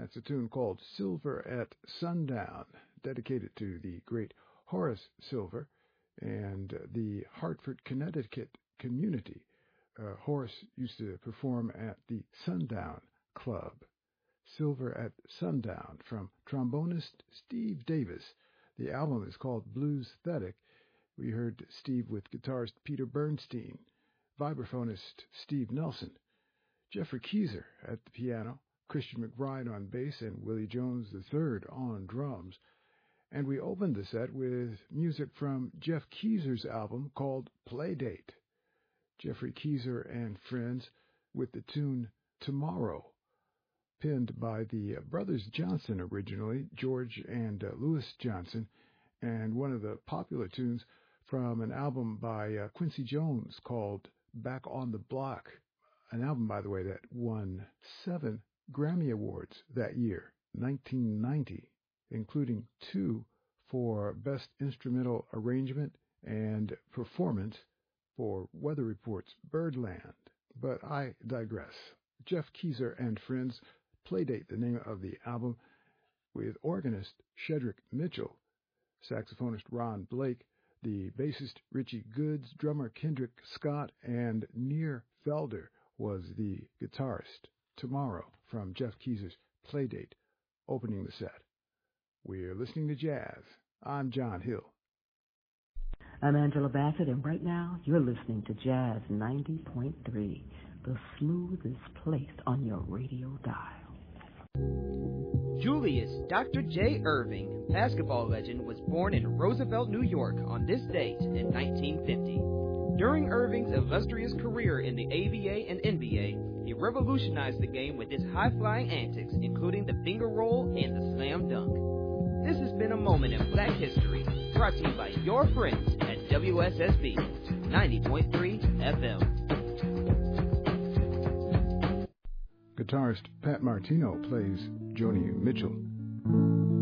That's a tune called Silver at Sundown, dedicated to the great Horace Silver and the Hartford, Connecticut community. Horace used to perform at the Sundown Club. Silver at Sundown from trombonist Steve Davis. The album is called Bluesthetic. We heard Steve with guitarist Peter Bernstein, vibraphonist Steve Nelson, Jeffrey Keezer at the piano, Christian McBride on bass, and Willie Jones III on drums. And we opened the set with music from Jeff Keezer's album called Playdate. Jeffrey Keezer and friends with the tune Tomorrow, penned by the brothers Johnson originally, George and Louis Johnson, and one of the popular tunes from an album by Quincy Jones called Back on the Block, an album, by the way, that won 7 Grammy Awards that year, 1990, including 2 for Best Instrumental Arrangement and Performance for Weather Report's Birdland. But I digress. Jeff Keezer and Friends, Playdate, the name of the album, with organist Shedrick Mitchell, saxophonist Ron Blake, the bassist Richie Goods, drummer Kendrick Scott, and Near Felder was the guitarist. Tomorrow from Jeff Keezer's Playdate, opening the set. We're listening to jazz. I'm John Hill. I'm Angela Bassett, and right now you're listening to Jazz 90.3, the smoothest place on your radio dial. Julius Dr. J. Irving, basketball legend, was born in Roosevelt, New York on this date in 1950. During Irving's illustrious career in the ABA and NBA, he revolutionized the game with his high-flying antics, including the finger roll and the slam dunk. This has been a moment in black history, brought to you by your friends at WSSB 90.3 FM. Guitarist Pat Martino plays Joni Mitchell.